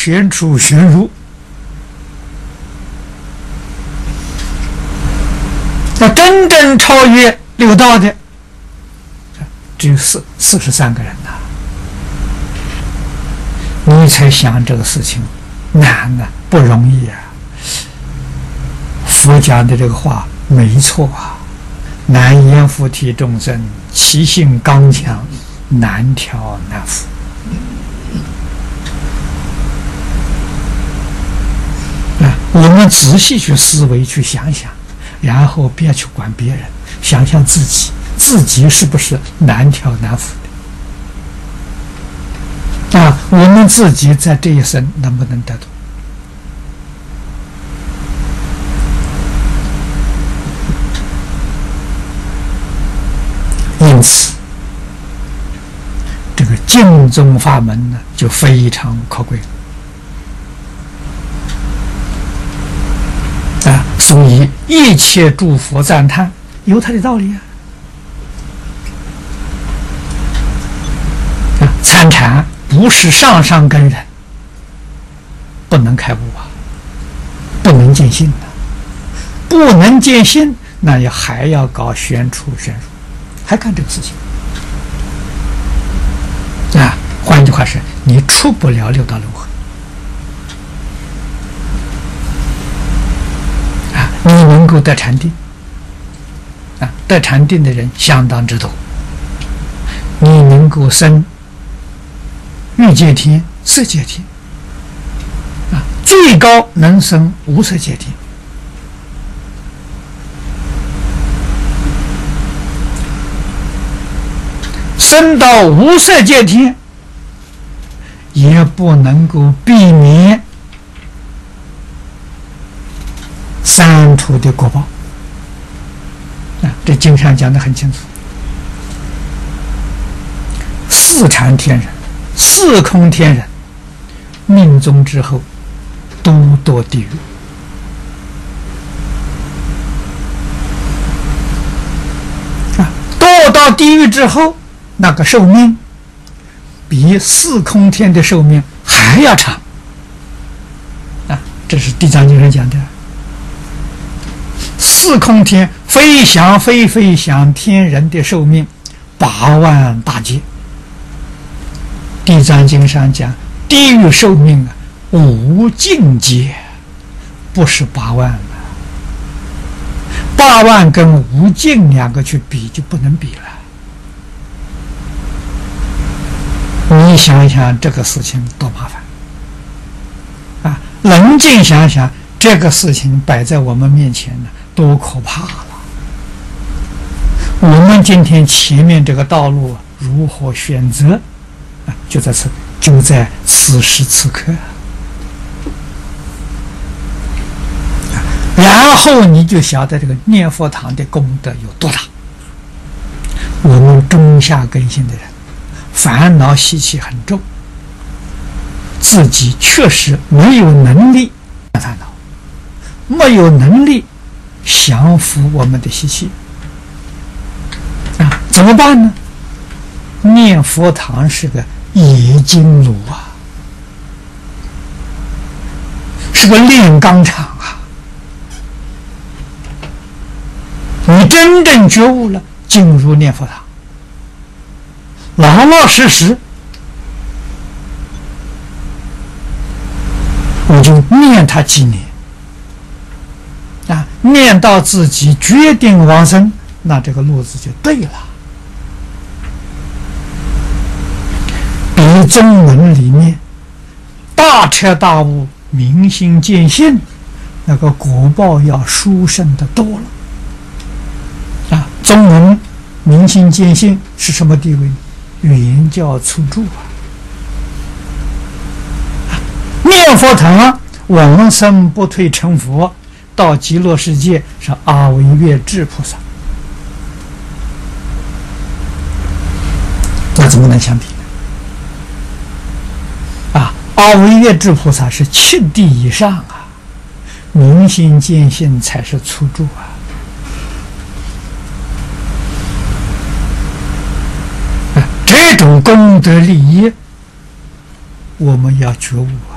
玄出玄入。那真正超越六道的，只有43个人呐。你才想这个事情难呐，不容易啊。佛讲的这个话没错啊，难言菩提众生，其性刚强，难调难服。我们仔细去思维，去想想，然后别去管别人，想想自己是不是难调难服的。我们自己在这一生能不能得度？因此，这个净宗法门呢，就非常可贵所以一切诸佛赞叹，有它的道理参禅不是上根人，不能开悟不能见性不能见性，那也还要搞玄出玄入，还干这个事情换句话是，你出不了六道轮回你能够得禅定得禅定的人相当之多，你能够生欲界天、色界天最高能生无色界天。升到无色界天，也不能够避免三途的果报这经上讲得很清楚。四禅天人、四空天人命终之后都堕地狱堕到地狱之后，那个寿命比四空天的寿命还要长这是地藏经上讲的。四空天非想非非想天人的寿命8万大劫，地藏经上讲地狱寿命无尽劫，不是8万8万跟无尽两个去比就不能比了。你想想这个事情多麻烦冷静想想这个事情摆在我们面前多可怕了。我们今天前面这个道路如何选择就在此时此刻然后你就晓得这个念佛堂的功德有多大。我们中下根性的人烦恼习气很重，自己确实没有能力烦恼，没有能力降服我们的习气怎么办呢？念佛堂是个冶金炉是个炼钢厂你真正觉悟了，进入念佛堂，老老实实我就念他几年念到自己决定往生，那这个路子就对了。比宗门里面大彻大悟、明心见性，那个果报要殊胜的多了宗门明心见性是什么地位？原教初住念佛堂往生不退成佛，到极乐世界是阿惟越致菩萨，那怎么能相比呢？阿惟越致菩萨是7地以上明心见性才是初住这种功德利益我们要觉悟